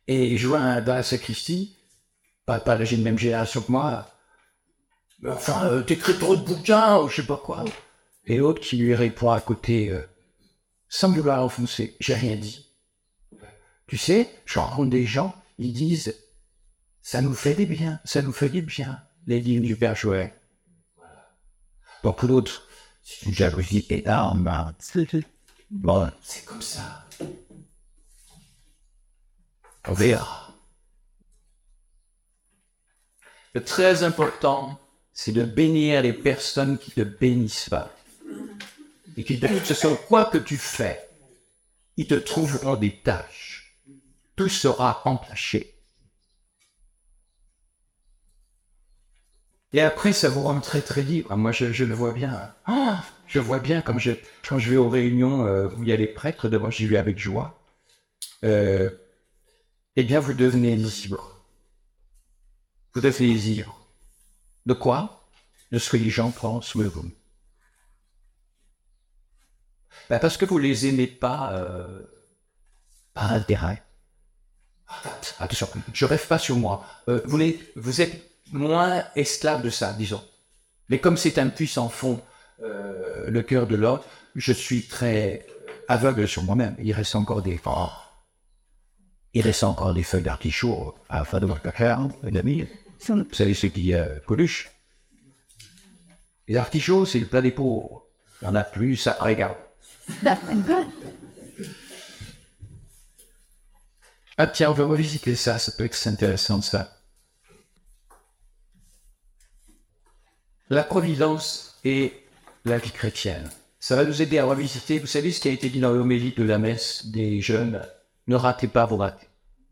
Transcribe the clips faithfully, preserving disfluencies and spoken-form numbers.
Et je vois un, dans la sacristie, pas, pas j'ai une même génération que moi, enfin, euh, t'écris trop de bouquins, ou je sais pas quoi. Et l'autre qui lui répond à côté, euh, sans vouloir enfoncer, j'ai rien dit. Tu sais, je rencontre des gens, ils disent, ça nous fait du bien, ça nous fait du bien, les livres du Père Joël. Donc l'autre, c'est une jalousie énorme. Hein. Bon, c'est comme ça. On verra. Le très important, c'est de bénir les personnes qui ne te bénissent pas. Et qui te disent, sur quoi que tu fais, ils te trouveront des tâches. Tout sera entaché. Et après, ça vous rend très très libre. Moi, je, je le vois bien. Ah, je vois bien comme je, quand je vais aux réunions euh, où il y a les prêtres, d'abord j'y vais avec joie. Euh, eh bien, vous devenez libre. Vous devenez libre. De quoi? De ce que les gens pensent de vous. Ben parce que vous les aimez pas euh, par intérêt. Attention, je rêve pas sur moi. Euh, vous, les, vous êtes moins esclave de ça, disons. Mais comme c'est un puissant fond, euh, le cœur de l'autre, je suis très aveugle sur moi-même. Il reste encore des... Oh, il reste encore des feuilles d'artichaut à la fin de votre cœur, les amis. Vous savez ce qui euh, coluche. Les artichauts, c'est le plat des pauvres. Il n'y en a plus, ça regarde. Ah tiens, on va revisiter ça, ça peut être intéressant ça. La providence et la vie chrétienne. Ça va nous aider à revisiter, vous savez ce qui a été dit dans l'homélie de la messe des jeunes, ne ratez pas vos ratés.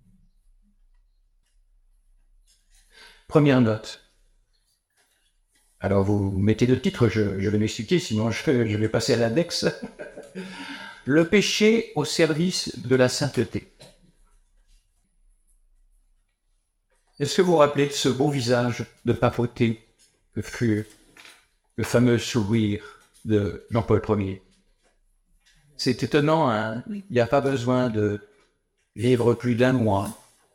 Première note. Alors vous mettez le titre, je, je vais m'expliquer, sinon je, je vais passer à l'index. Le péché au service de la sainteté. Est-ce que vous vous rappelez de ce beau visage de papauté que fut le fameux sourire de Jean-Paul Ier? C'est étonnant, hein? Il n'y a pas besoin de vivre plus d'un mois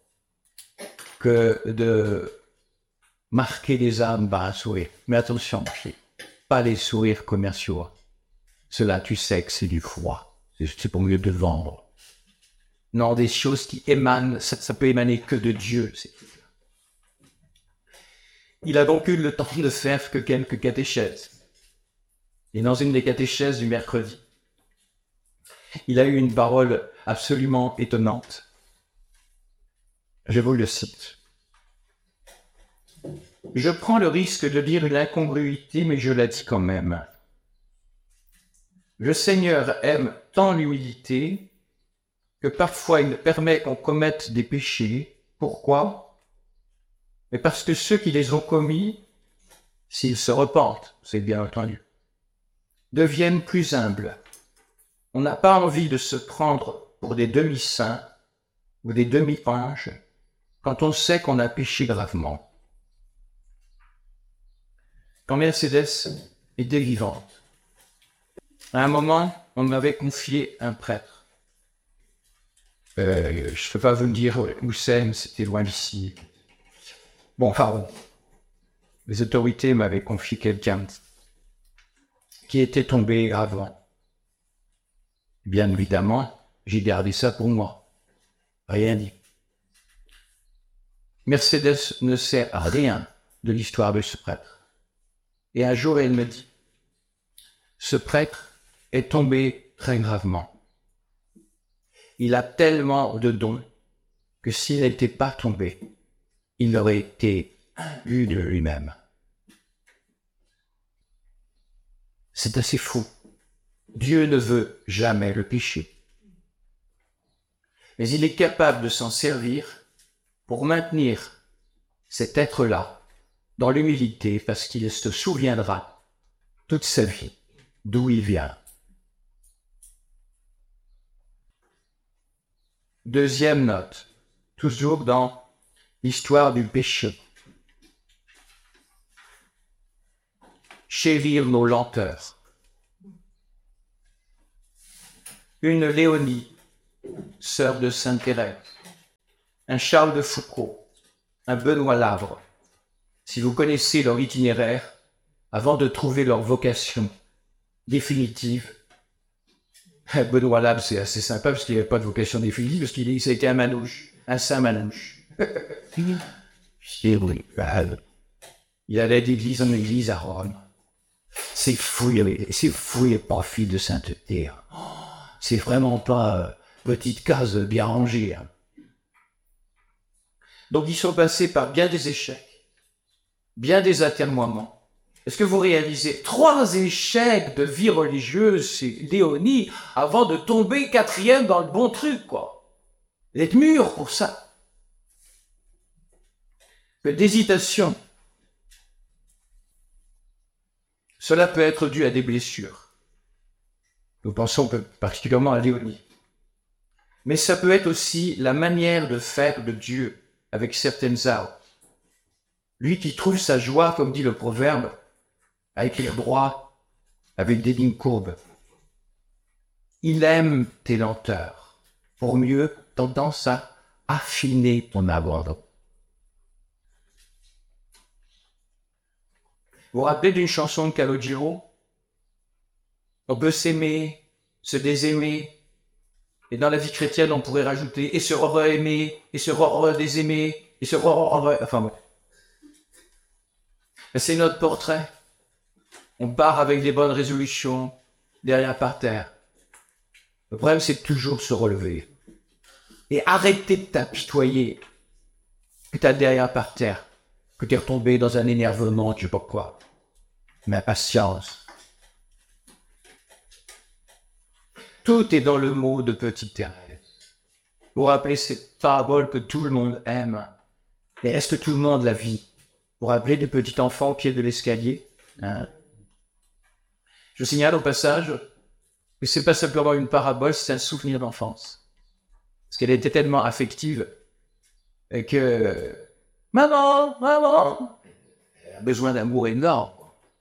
que de marquer les âmes par un sourire. Mais attention, pas les sourires commerciaux. Cela, tu sais que c'est du froid. C'est pour mieux de vendre. Non, des choses qui émanent, ça, ça peut émaner que de Dieu. Il a donc eu le temps de faire que quelques catéchèses. Et dans une des catéchèses du mercredi, il a eu une parole absolument étonnante. Je vous le cite. Je prends le risque de dire une incongruité, mais je la dis quand même. Le Seigneur aime tant l'humilité que parfois il permet qu'on commette des péchés. Pourquoi? Mais parce que ceux qui les ont commis, s'ils se repentent, c'est bien entendu, deviennent plus humbles. On n'a pas envie de se prendre pour des demi-saints ou des demi-anges quand on sait qu'on a péché gravement. Quand Mercedes était vivante, à un moment, on m'avait confié un prêtre. Euh, je ne peux pas vous dire où c'est, mais c'était loin d'ici. Bon, enfin, bon. Les autorités m'avaient confié quelqu'un qui était tombé gravement. Bien évidemment, j'ai gardé ça pour moi. Rien dit. Mercedes ne sait rien de l'histoire de ce prêtre. Et un jour, elle me dit, ce prêtre est tombé très gravement. Il a tellement de dons que s'il n'était pas tombé, il aurait été imbu de lui-même. C'est assez fou. Dieu ne veut jamais le péché. Mais il est capable de s'en servir pour maintenir cet être-là dans l'humilité parce qu'il se souviendra toute sa vie d'où il vient. Deuxième note, toujours dans l'histoire du péché. Chérir nos lenteurs. Une Léonie, sœur de Sainte Thérèse, un Charles de Foucault, un Benoît Labre, si vous connaissez leur itinéraire, avant de trouver leur vocation définitive, Benoît Labre, c'est assez sympa parce qu'il n'avait pas de vocation définitive, parce qu'il a été un manouche, un saint manouche. Il allait d'église en église à Rome. C'est fou, c'est fou, il n'est pas fille de sainteté. C'est vraiment pas euh, petite case bien rangée. Hein. Donc ils sont passés par bien des échecs, bien des atermoiements. Est-ce que vous réalisez trois échecs de vie religieuse chez Léonie avant de tomber quatrième dans le bon truc, quoi. Il est mûr pour ça. Que d'hésitation. Cela peut être dû à des blessures. Nous pensons particulièrement à Léonie. Mais ça peut être aussi la manière de faire de Dieu avec certaines âmes. Lui qui trouve sa joie, comme dit le proverbe, à écrire droit, avec des lignes courbes. Il aime tes lenteurs, pour mieux tendance à affiner ton abandon. Vous vous rappelez d'une chanson de Calogero? On peut s'aimer, se désaimer, et dans la vie chrétienne, on pourrait rajouter et se re-aimer, et se re-désaimer, et se re... Enfin bon. C'est notre portrait. On part avec des bonnes résolutions, derrière par terre. Le problème, c'est de toujours se relever. Et arrêter de t'apitoyer que t'as derrière par terre, que t'es retombé dans un énervement, je sais pas quoi. Mais patience. Tout est dans le mot de Petite Thérèse. Vous vous rappelez cette parabole que tout le monde aime. Et est-ce que tout le monde la vit? Vous vous rappelez des petits enfants au pied de l'escalier, hein? Je signale au passage que c'est pas simplement une parabole, c'est un souvenir d'enfance. Parce qu'elle était tellement affective et que « Maman, maman !» Elle a besoin d'amour énorme.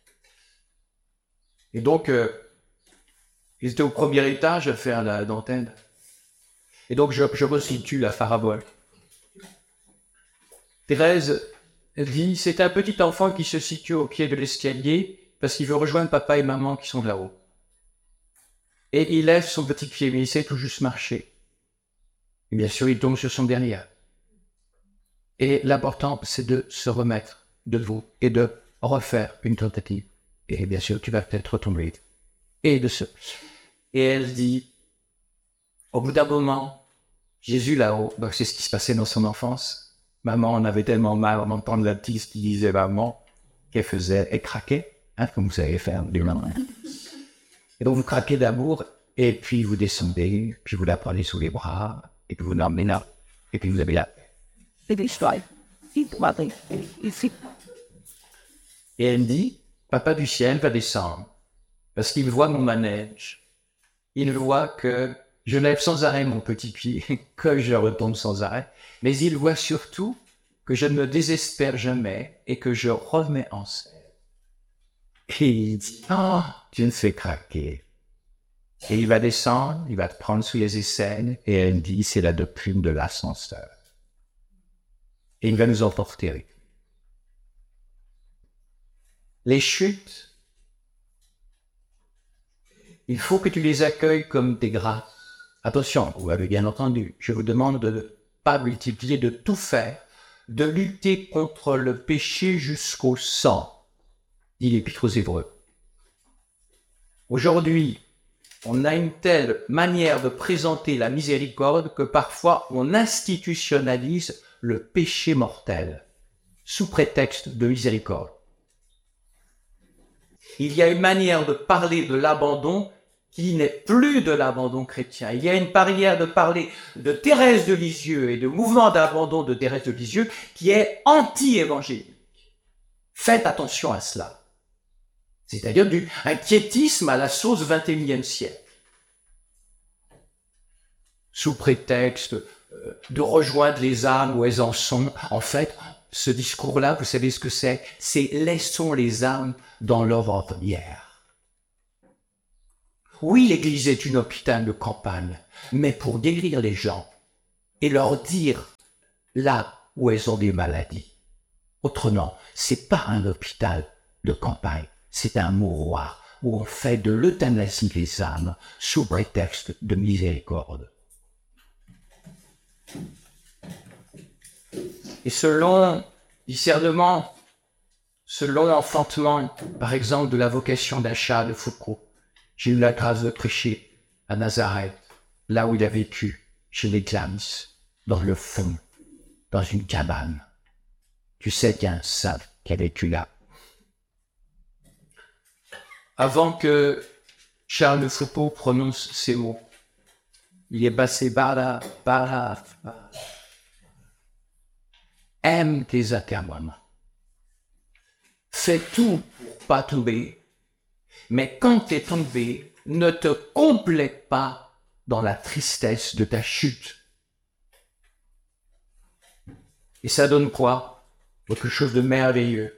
Et donc, euh, ils étaient au premier étage à faire la dentelle. Et donc, je, je resitue la parabole. Thérèse dit « C'est un petit enfant qui se situe au pied de l'escalier parce qu'il veut rejoindre papa et maman qui sont là-haut. Et il lève son petit pied, mais il sait tout juste marcher. Et bien sûr, il tombe sur son derrière. Et l'important, c'est de se remettre debout et de refaire une tentative. Et bien sûr, tu vas peut-être retomber. Et de ce... Et elle dit, au bout d'un moment, Jésus là-haut, donc c'est ce qui se passait dans son enfance. Maman en avait tellement mal en entendant la petite qui disait maman, qu'elle faisait, elle craquait. Hein, comme vous savez faire du maman. Et donc vous craquez d'amour, et puis vous descendez, puis vous la prenez sous les bras, et puis vous l'emmenez là, et puis vous avez là. Et elle dit, papa du ciel va descendre, parce qu'il voit mon manège. Il voit que je lève sans arrêt mon petit pied, que je retombe sans arrêt, mais il voit surtout que je ne me désespère jamais, et que je remets en scène. Et il dit, oh, tu me fais craquer. Et il va descendre, il va te prendre sous les aisselles, et elle dit, c'est la doctrine de l'ascenseur. Et il va nous emporter. Les chutes, il faut que tu les accueilles comme des grâces. Attention, vous avez bien entendu, je vous demande de ne pas multiplier, de tout faire, de lutter contre le péché jusqu'au sang. Dit l'Épître aux Hébreux. Aujourd'hui, on a une telle manière de présenter la miséricorde que parfois on institutionnalise le péché mortel sous prétexte de miséricorde. Il y a une manière de parler de l'abandon qui n'est plus de l'abandon chrétien. Il y a une manière de parler de Thérèse de Lisieux et de mouvement d'abandon de Thérèse de Lisieux qui est anti-évangélique. Faites attention à cela. C'est-à-dire du, un quiétisme à la sauce vingt et unième siècle. Sous prétexte euh, de rejoindre les âmes où elles en sont. En fait, ce discours-là, vous savez ce que c'est? C'est laissons les âmes dans leur ornière. Oui, l'Église est un hôpital de campagne, mais pour guérir les gens et leur dire là où elles ont des maladies. Autrement, c'est pas un hôpital de campagne, c'est un mouroir où on fait de l'euthanasie des âmes sous prétexte de miséricorde. Et selon discernement, selon l'enfantement, par exemple, de la vocation d'Achat de Foucault, j'ai eu la grâce de prêcher à Nazareth, là où il a vécu, chez les Clams, dans le fond, dans une cabane. Tu sais qu'il y a un saint qui a vécu là. Avant que Charles de Foucault prononce ces mots, il est passé par là, par là, par là. Aime tes atermoiements. Fais tout pour pas tomber, mais quand t'es tombé, ne te complète pas dans la tristesse de ta chute. Et ça donne quoi? Quelque chose de merveilleux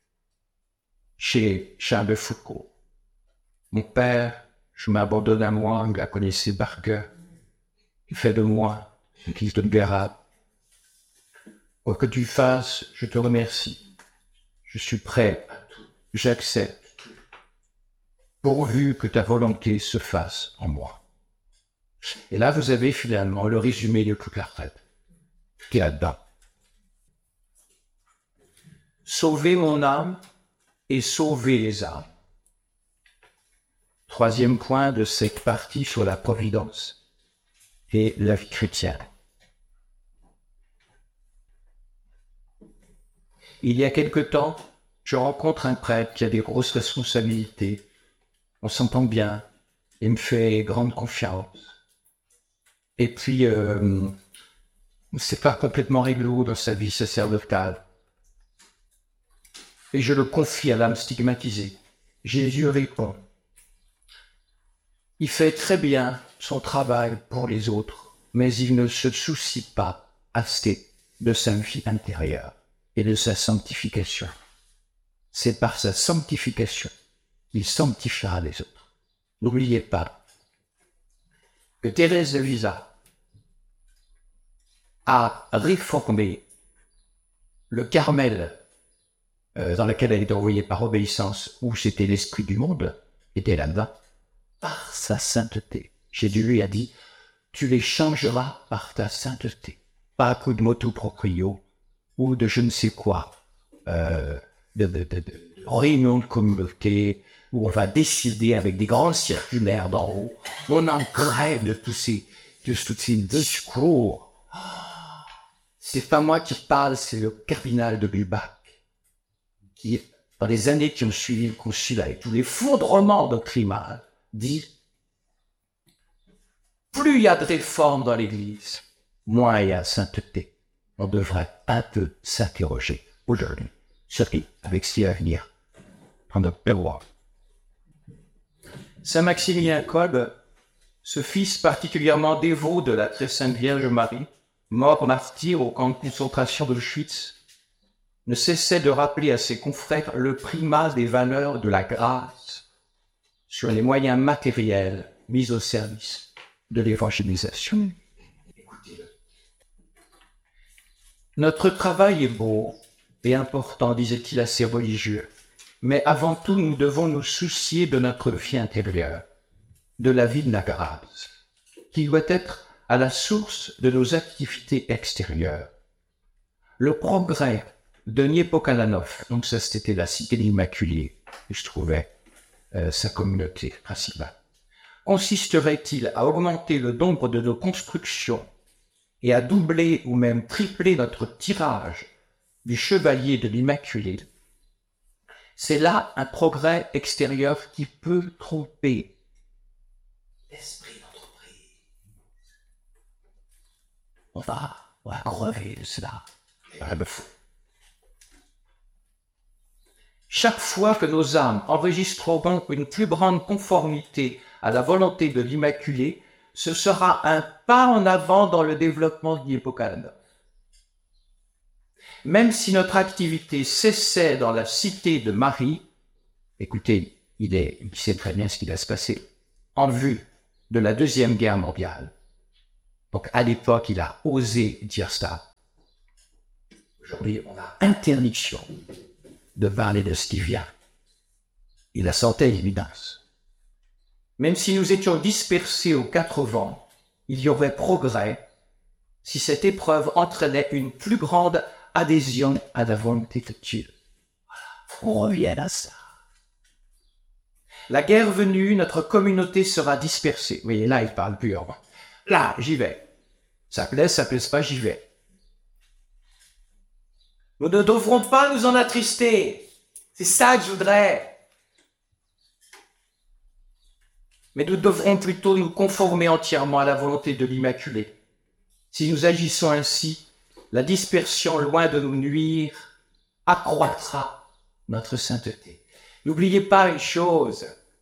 chez Charles de Foucault. Mon père, je m'abandonne à moi, il la connaissait par cœur. Il fait de moi ce qu'il te verra. Quoi que tu fasses, je te remercie. Je suis prêt à tout. J'accepte. Pourvu que ta volonté se fasse en moi. Et là, vous avez finalement le résumé de toute la retraite. Qui est là-dedans. Sauver mon âme et sauver les âmes. Troisième point de cette partie sur la providence et la vie chrétienne. Il y a quelque temps, je rencontre un prêtre qui a des grosses responsabilités. On s'entend bien, il me fait grande confiance. Et puis, euh, c'est pas complètement réglo dans sa vie sacerdotale. Et je le confie à l'âme stigmatisée. Jésus répond. Il fait très bien son travail pour les autres, mais il ne se soucie pas assez de sa vie intérieure et de sa sanctification. C'est par sa sanctification qu'il sanctifiera les autres. N'oubliez pas que Thérèse de Lisieux a réformé le Carmel euh, dans lequel elle était envoyée par obéissance, où c'était l'esprit du monde, était là-bas, par sa sainteté. Jésus lui a dit, tu les changeras par ta sainteté. Pas à coup de motu proprio, ou de je ne sais quoi, euh, de, de, de, de réunion de communauté, où on va décider avec des grands circulaires d'en haut. On en crève de tous ces, de tous ces discours. C'est pas moi qui parle, c'est le cardinal de Lubac, qui, dans les années qui ont suivi le concile, avec tous les foudrements doctrinaux, dit plus il y a de réformes dans l'Église, moins il y a sainteté. On devrait un peu s'interroger aujourd'hui, surtout avec ce qui va venir en octobre. Saint Maximilien Kolbe, ce fils particulièrement dévot de la très sainte Vierge Marie, mort martyr au camp de concentration d'Auschwitz, ne cessait de rappeler à ses confrères le primat des valeurs de la grâce sur les moyens matériels mis au service de l'évangélisation. Écoutez-le. Notre travail est beau et important, disait-il à ses religieux, mais avant tout, nous devons nous soucier de notre vie intérieure, de la vie de la grâce, qui doit être à la source de nos activités extérieures. Le progrès de Niepokalanov, donc ça c'était la cité de l'Immaculée, où je trouvais euh, sa communauté principale, consisterait-il à augmenter le nombre de nos constructions et à doubler ou même tripler notre tirage du chevalier de l'Immaculée? C'est là un progrès extérieur qui peut tromper l'esprit d'entreprise. On va, on va crever de cela. Chaque fois que nos âmes enregistreront une plus grande conformité à la volonté de l'Immaculée, ce sera un pas en avant dans le développement de Niepokalanov. Même si notre activité cessait dans la cité de Marie, écoutez, il, est, il sait très bien ce qui va se passer, en vue de la Deuxième Guerre mondiale. Donc à l'époque, il a osé dire ça. Aujourd'hui, on a interdiction de parler de ce qui vient. Et la santé est évidence. Même si nous étions dispersés aux quatre vents, il y aurait progrès si cette épreuve entraînait une plus grande adhésion à la volonté de Dieu. Voilà, on revient à ça. La guerre venue, notre communauté sera dispersée. Vous voyez, là, il parle plus. Là, j'y vais. Ça plaise, ça plaise pas, j'y vais. Nous ne devrons pas nous en attrister. C'est ça que je voudrais. Mais nous devrons plutôt nous conformer entièrement à la volonté de l'Immaculée. Si nous agissons ainsi, la dispersion, loin de nous nuire, accroîtra notre sainteté. N'oubliez pas une chose.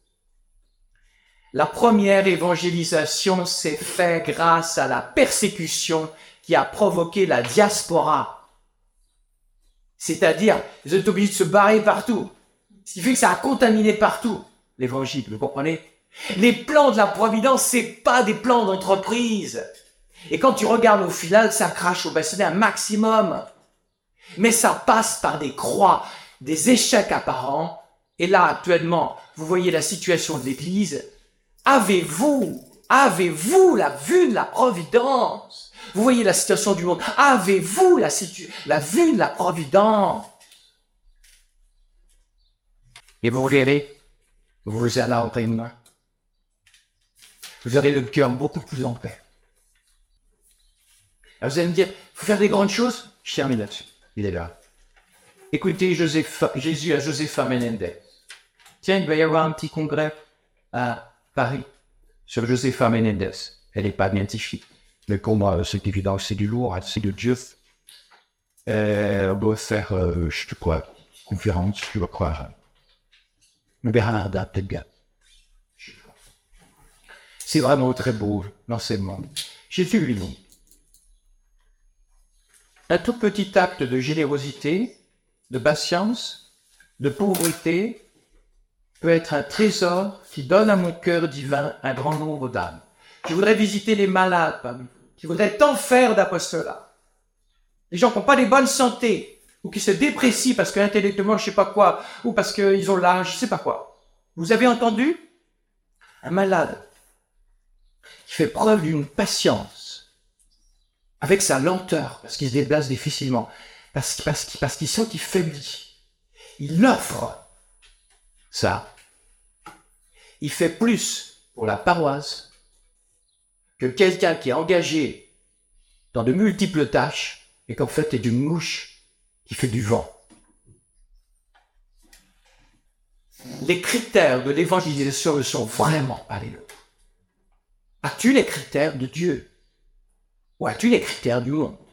La première évangélisation s'est faite grâce à la persécution qui a provoqué la diaspora. C'est-à-dire, ils sont obligés de se barrer partout. Ce qui fait que ça a contaminé partout l'évangile, vous comprenez? Les plans de la providence, c'est pas des plans d'entreprise. Et quand tu regardes au final, ça crache au bassinet un maximum. Mais ça passe par des croix, des échecs apparents. Et là, actuellement, vous voyez la situation de l'Église. Avez-vous, avez-vous la vue de la providence? Vous voyez la situation du monde. Avez-vous la, situ- la vue de la providence? Et vous verrez, vous allez en train, vous aurez le cœur beaucoup plus en paix. Alors vous allez me dire, il faut faire des grandes choses? Je termine là-dessus. Il est là. Écoutez Joseph, Jésus à Josefa Menendez. Tiens, il va y avoir un petit congrès à Paris sur Josefa Menendez. Elle n'est pas scientifique. Mais pour moi, c'est évident, c'est du lourd, c'est de Dieu. Euh, on doit faire, euh, je sais pas quoi, conférence, je dois croire. Mais Bernard peut-être gars. C'est vraiment très beau, l'enseignement. Jésus lui dit, un tout petit acte de générosité, de patience, de pauvreté, peut être un trésor qui donne à mon cœur divin un grand nombre d'âmes. Je voudrais visiter les malades parmi vous, qui voudraient tant faire d'apostolat. Les gens qui n'ont pas des bonnes santé, ou qui se déprécient parce qu'intellectuellement, je sais pas quoi, ou parce qu'ils ont l'âge, je sais pas quoi. Vous avez entendu? Un malade qui fait preuve d'une patience, avec sa lenteur, parce qu'il se déplace difficilement, parce, parce, parce qu'il sent qu'il faiblit. Il offre ça. Il fait plus pour la paroisse que quelqu'un qui est engagé dans de multiples tâches et qu'en fait est une mouche qui fait du vent. Les critères de l'évangélisation ne sont vraiment pas les nôtres. As-tu les critères de Dieu? Ou as-tu les critères du monde?